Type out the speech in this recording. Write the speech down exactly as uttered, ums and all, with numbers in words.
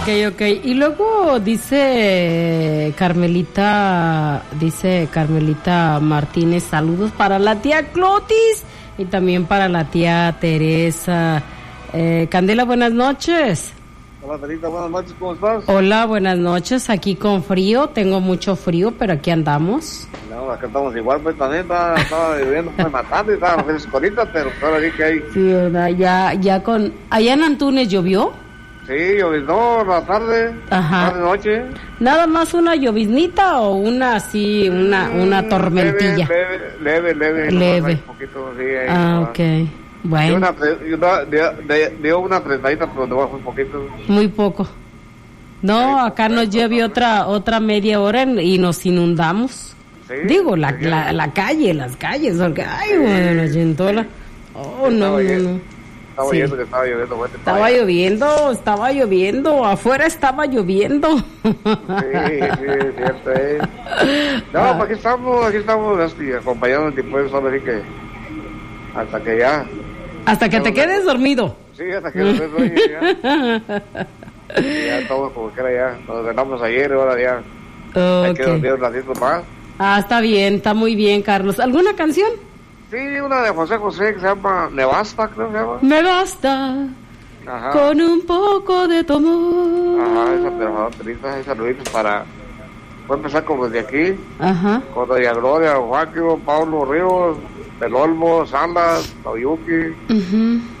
ok, ok. Y luego dice Carmelita, dice Carmelita Martínez, saludos para la tía Clotis y también para la tía Teresa. Eh, Candela, buenas noches. Hola, Teresa, buenas noches, ¿cómo estás? Hola, buenas noches, aquí con frío, tengo mucho frío, pero aquí andamos. No, acá estamos igual, pues también estaba, estaba viviendo pues, matando y estaba frescorita, pero ahora sí que hay. Sí, ¿verdad? Ya, ya con... ¿Allá en Antunes llovió? Sí, lloviznó la tarde, Ajá. tarde noche. ¿Nada más una lloviznita o una así, una, una tormentilla? Leve, leve, leve. Leve. Un poquito, sí, ahí, Ah, no, ok. Dio Bueno, una, una, dio, dio una trenzadita, pero nomás un poquito. muy poco. No, acá nos lleve otra otra media hora en- y nos inundamos. Sí, Digo, la, sí, la, la calle, las calles, porque, ay, bueno, la gentola. Oh, no, no, no. Estaba Sí. lloviendo, que estaba lloviendo. fuerte, Estaba allá. lloviendo, estaba lloviendo, afuera estaba lloviendo. Sí, sí, es cierto, eh. No, Ah. pues aquí estamos, aquí estamos, este, acompañando el pueblo, solo así que hasta que ya, Hasta que te quedes dormido. sí, hasta que nos oye, ya, ya estamos como que era ya, nos ganamos ayer, ahora ya, hay que Ok. dormir un ratito más. Ah, está bien, está muy bien, Carlos. ¿Alguna canción? Sí, una de José José que se llama Nevasta, creo que se llama. Me basta Ajá, con un poco de tu amor. ajá, esa, pero Teresa, esa saluditos para, voy a empezar como desde aquí, Ajá. con Doña Gloria, Joaquín, Pablo Ríos, El Olmo, Salas, Tauyuki, Ujú.